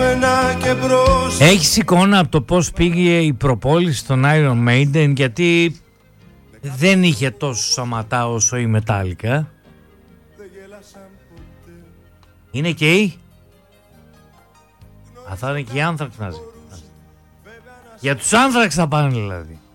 Έχεις εικόνα από το πως πήγε η προπόληση στον Iron Maiden, γιατί δεν είχε τόσο σαματά όσο η Metallica. Είναι και η θα είναι και οι Anthrax μαζί. Για τους Anthrax θα πάνε δηλαδή.